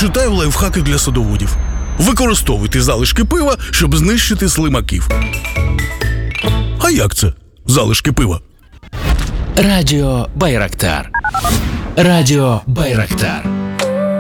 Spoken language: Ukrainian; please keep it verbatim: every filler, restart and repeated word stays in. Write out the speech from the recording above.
Читаю лайфхаки для садоводів. Використовуйте залишки пива, щоб знищити слимаків. А як це? Залишки пива? Радіо Байрактар. Радіо Байрактар.